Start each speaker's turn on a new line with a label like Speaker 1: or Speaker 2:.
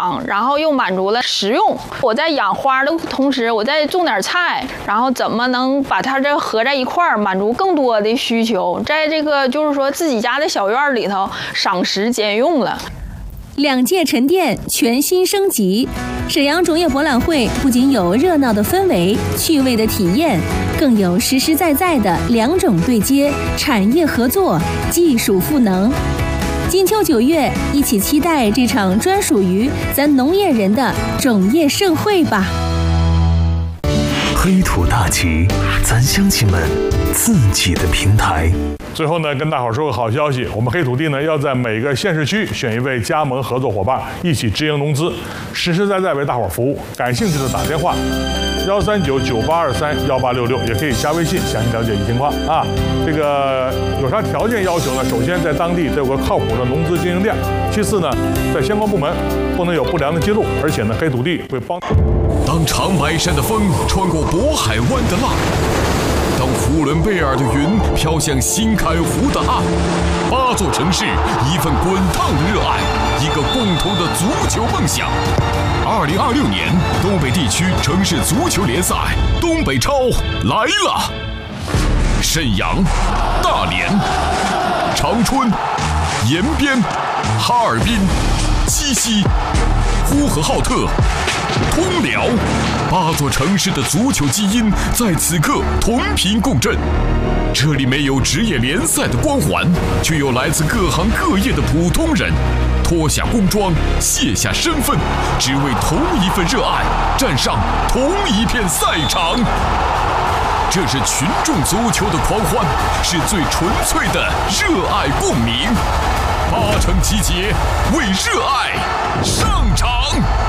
Speaker 1: 养，然后又满足了食用。我在养花的同时，我再种点菜，然后怎么能把它这合在一块儿，满足更多的需求？在这个就是说自己家的小院里头，赏识兼用了。
Speaker 2: 2届沉淀，全新升级。沈阳种业博览会不仅有热闹的氛围、趣味的体验，更有实实在在的2种对接、产业合作、技术赋能。金秋9月，一起期待这场专属于咱农业人的种业盛会吧！
Speaker 3: 黑土大旗，咱乡亲们自己的平台。
Speaker 4: 最后呢，跟大伙儿说个好消息，我们黑土地呢要在每个县市区选一位加盟合作伙伴，一起直营农资，实实在在为大伙儿服务。感兴趣的打电话13998231866，也可以加微信详细了解情况啊。这个有啥条件要求呢？首先在当地得有个靠谱的农资经营店，其次呢，在相关部门不能有不良的记录，而且呢，黑土地会帮。
Speaker 5: 当长白山的风穿过渤海湾的浪，当呼伦贝尔的云飘向新开湖的岸，8座城市，一份滚烫的热爱，一个共同的足球梦想。2026年东北地区城市足球联赛东北超来了！沈阳、大连、长春、延边、哈尔滨、鸡西、呼和浩特、通辽，8座城市的足球基因在此刻同频共振。这里没有职业联赛的光环，却有来自各行各业的普通人，脱下工装，卸下身份，只为同一份热爱，站上同一片赛场。这是群众足球的狂欢，是最纯粹的热爱共鸣。8城集结，为热爱上场。